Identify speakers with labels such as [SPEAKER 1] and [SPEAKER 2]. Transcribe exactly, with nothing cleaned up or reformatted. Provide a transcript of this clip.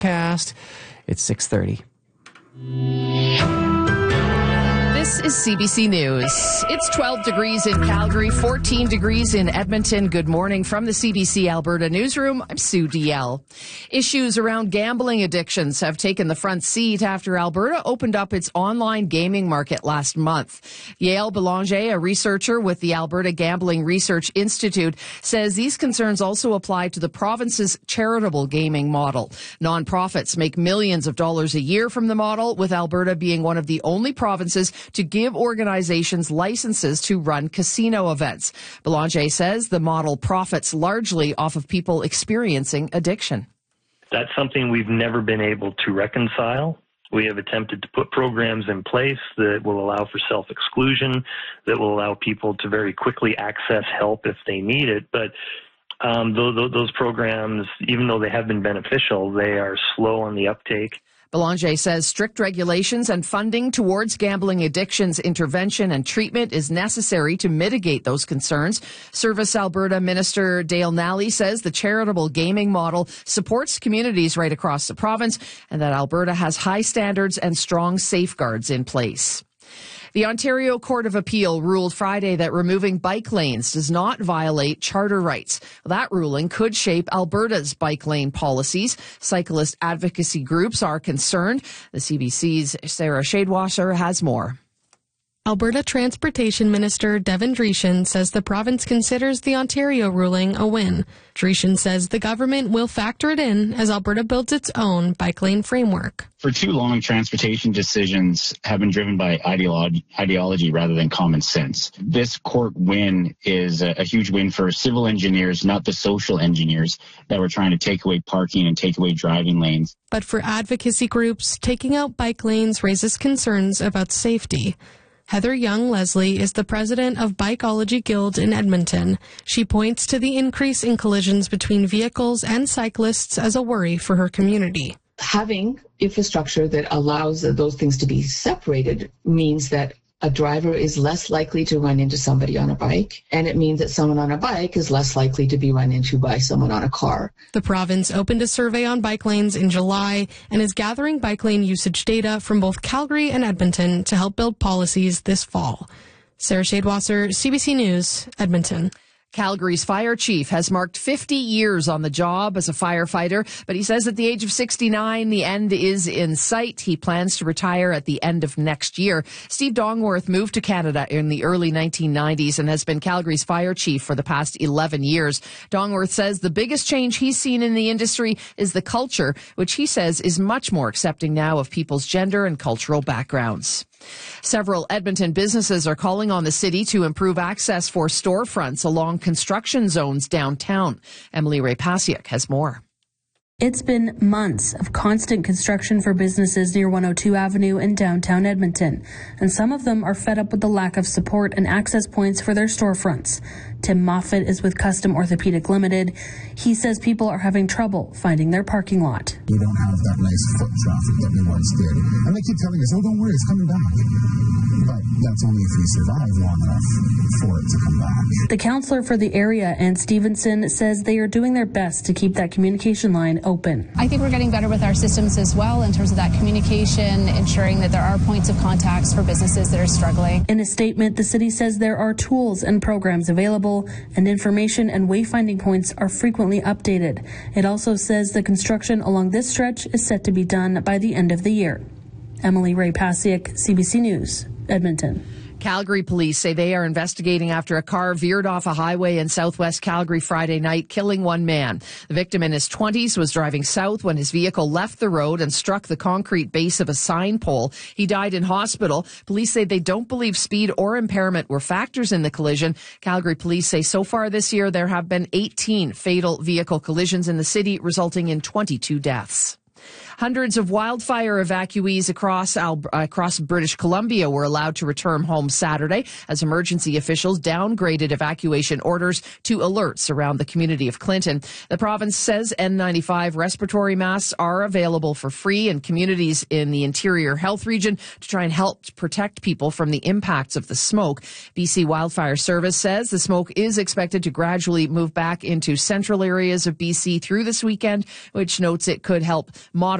[SPEAKER 1] Cast. It's six thirty.
[SPEAKER 2] This is C B C News. It's twelve degrees in Calgary, fourteen degrees in Edmonton. Good morning from the C B C Alberta newsroom. I'm Sue D L. Issues around gambling addictions have taken the front seat after Alberta opened up its online gaming market last month. Yael Belanger, a researcher with the Alberta Gambling Research Institute, says these concerns also apply to the province's charitable gaming model. Nonprofits make millions of dollars a year from the model, with Alberta being one of the only provinces to give organizations licenses to run casino events. Belanger says the model profits largely off of people experiencing addiction.
[SPEAKER 3] That's something we've never been able to reconcile. We have attempted to put programs in place that will allow for self-exclusion, that will allow people to very quickly access help if they need it. But um, those, those programs, even though they have been beneficial, they are slow on the uptake.
[SPEAKER 2] Belanger says strict regulations and funding towards gambling addictions intervention and treatment is necessary to mitigate those concerns. Service Alberta Minister Dale Nally says the charitable gaming model supports communities right across the province and that Alberta has high standards and strong safeguards in place. The Ontario Court of Appeal ruled Friday that removing bike lanes does not violate charter rights. That ruling could shape Alberta's bike lane policies. Cyclist advocacy groups are concerned. The C B C's Sarah Shadewasser has more.
[SPEAKER 4] Alberta Transportation Minister Devin Dreeshen says the province considers the Ontario ruling a win. Dreeshen says the government will factor it in as Alberta builds its own bike lane framework.
[SPEAKER 5] For too long, transportation decisions have been driven by ideology, ideology rather than common sense. This court win is a, a huge win for civil engineers, not the social engineers that were trying to take away parking and take away driving lanes.
[SPEAKER 4] But for advocacy groups, taking out bike lanes raises concerns about safety. Heather Young-Leslie is the president of Bikeology Guild in Edmonton. She points to the increase in collisions between vehicles and cyclists as a worry for her community.
[SPEAKER 6] Having infrastructure that allows those things to be separated means that a driver is less likely to run into somebody on a bike, and it means that someone on a bike is less likely to be run into by someone on a car.
[SPEAKER 4] The province opened a survey on bike lanes in July and is gathering bike lane usage data from both Calgary and Edmonton to help build policies this fall. Sarah Shadewasser, C B C News, Edmonton.
[SPEAKER 2] Calgary's fire chief has marked fifty years on the job as a firefighter, but he says at the age of sixty-nine, the end is in sight. He plans to retire at the end of next year. Steve Dongworth moved to Canada in the early nineteen nineties and has been Calgary's fire chief for the past eleven years. Dongworth says the biggest change he's seen in the industry is the culture, which he says is much more accepting now of people's gender and cultural backgrounds. Several Edmonton businesses are calling on the city to improve access for storefronts along construction zones downtown. Emily Ray-Pasiuk has more.
[SPEAKER 7] It's been months of constant construction for businesses near one oh two Avenue in downtown Edmonton, and some of them are fed up with the lack of support and access points for their storefronts. Tim Moffat is with Custom Orthopedic Limited. He says people are having trouble finding their parking lot.
[SPEAKER 8] We don't have that nice foot traffic that we once did. And they keep telling us, oh, don't worry, it's coming back. But that's only if we survive long enough for it to come back.
[SPEAKER 7] The councillor for the area, Ann Stevenson, says they are doing their best to keep that communication line open.
[SPEAKER 9] I think we're getting better with our systems as well in terms of that communication, ensuring that there are points of contacts for businesses that are struggling.
[SPEAKER 7] In a statement, the city says there are tools and programs available, and information and wayfinding points are frequently updated. It also says the construction along this stretch is set to be done by the end of the year. Emily Ray-Pasiuk, C B C News, Edmonton.
[SPEAKER 2] Calgary police say they are investigating after a car veered off a highway in southwest Calgary Friday night, killing one man. The victim in his twenties was driving south when his vehicle left the road and struck the concrete base of a sign pole. He died in hospital. Police say they don't believe speed or impairment were factors in the collision. Calgary police say so far this year there have been eighteen fatal vehicle collisions in the city, resulting in twenty-two deaths. Hundreds of wildfire evacuees across Al- across British Columbia were allowed to return home Saturday as emergency officials downgraded evacuation orders to alerts around the community of Clinton. The province says N ninety-five respiratory masks are available for free in communities in the interior health region to try and help protect people from the impacts of the smoke. B C Wildfire Service says the smoke is expected to gradually move back into central areas of B C through this weekend, which notes it could help moderate